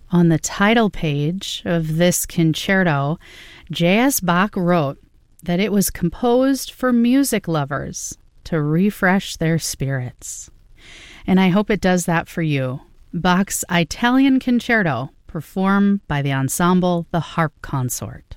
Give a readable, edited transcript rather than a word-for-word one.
On the title page of this concerto, J.S. Bach wrote that it was composed for music lovers to refresh their spirits. And I hope it does that for you. Bach's Italian Concerto, performed by the ensemble The Harp Consort.